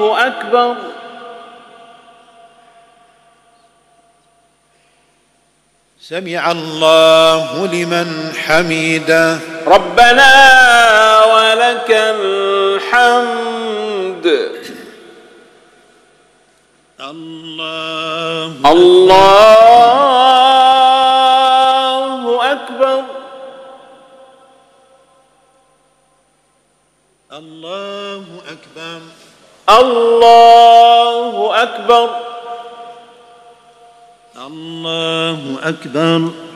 أكبر. سمع الله لمن حمده. ربنا ولك الحمد. الله أكبر. الله أكبر. الله أكبر. الله أكبر.